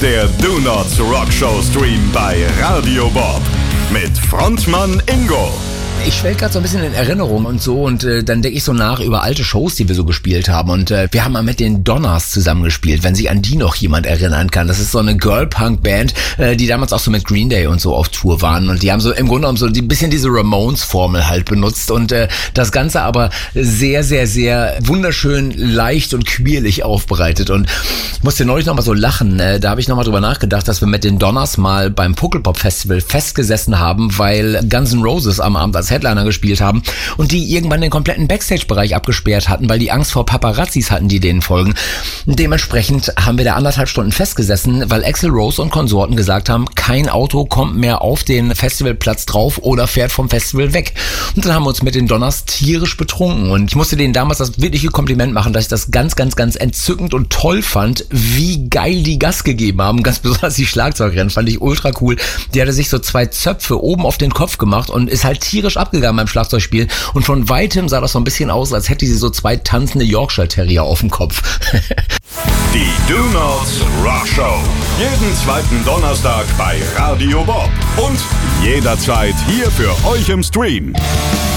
der Do Nots Rock Show Stream bei Radio Bob mit Frontmann Ingo. Ich schwelge gerade so ein bisschen in Erinnerung und so und dann denke ich so nach über alte Shows, die wir so gespielt haben und wir haben mal mit den Donners zusammengespielt, wenn sich an die noch jemand erinnern kann. Das ist so eine Girl-Punk-Band, die damals auch so mit Green Day und so auf Tour waren und die haben so im Grunde genommen so ein bisschen diese Ramones-Formel halt benutzt und das Ganze aber sehr, sehr, sehr wunderschön leicht und queerlich aufbereitet und ich musste neulich noch mal so lachen, da habe ich noch mal drüber nachgedacht, dass wir mit den Donners mal beim Pukkelpop-Festival festgesessen haben, weil Guns N' Roses am Abend als Headliner gespielt haben und die irgendwann den kompletten Backstage-Bereich abgesperrt hatten, weil die Angst vor Paparazzis hatten, die denen folgen. Und dementsprechend haben wir da 1,5 Stunden festgesessen, weil Axl Rose und Konsorten gesagt haben, kein Auto kommt mehr auf den Festivalplatz drauf oder fährt vom Festival weg. Und dann haben wir uns mit den Donners tierisch betrunken und ich musste denen damals das wirkliche Kompliment machen, dass ich das ganz, ganz, ganz entzückend und toll fand, wie geil die Gas gegeben haben. Ganz besonders die Schlagzeugerin fand ich ultra cool. Die hatte sich so 2 Zöpfe oben auf den Kopf gemacht und ist halt tierisch abgegangen beim Schlagzeugspielen und von weitem sah das so ein bisschen aus, als hätte sie so 2 tanzende Yorkshire Terrier auf dem Kopf. Die Do Nots Rock Show. Jeden zweiten Donnerstag bei Radio Bob und jederzeit hier für euch im Stream.